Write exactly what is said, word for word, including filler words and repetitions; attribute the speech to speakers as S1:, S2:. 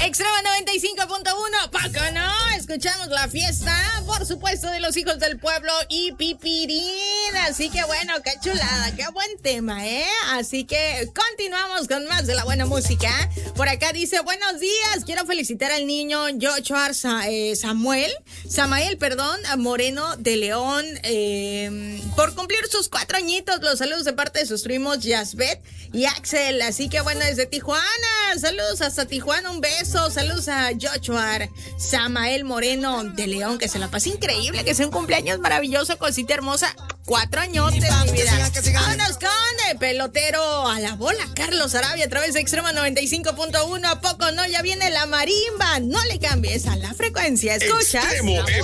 S1: Extrema noventa y cinco punto uno, Paco, ¿no? Escuchamos la fiesta, por supuesto, de los hijos del pueblo y Pipirín. Así que bueno, qué chulada, qué buen tema, ¿eh? Así que continuamos con más de la buena música. Por acá dice, buenos días, quiero felicitar al niño Joshua eh, Samuel, Samael, perdón, Moreno de León, eh, por cumplir sus cuatro añitos. Los saludos de parte de sus primos Yasbet y Axel. Así que bueno, desde Tijuana, saludos hasta Tijuana, un beso. Saludos a Joshua Samael Moreno de León, que se la pase increíble, que sea un cumpleaños maravilloso, cosita hermosa. Cuatro añotes de mi vida. Vámonos con el pelotero a la bola, Carlos Arabia, a través de Extrema noventa y cinco punto uno. ¿A poco no? Ya viene la marimba. No le cambies a la frecuencia. Escuchas.
S2: Extremo